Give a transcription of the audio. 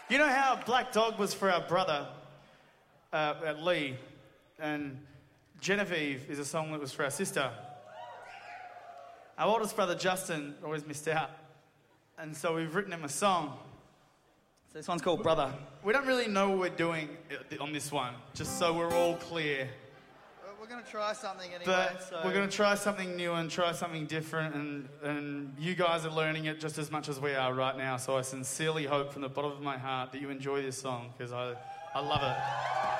You know how Black Dog was for our brother, at Lee, and Genevieve is a song that was for our sister. Our oldest brother, Justin, always missed out. And so we've written him a song. So this one's called Brother. We don't really know what we're doing on this one, just so we're all clear. We're going to try something anyway. But we're going to try something new and try something different, and you guys are learning it just as much as we are right now. So I sincerely hope from the bottom of my heart that you enjoy this song, because I love it.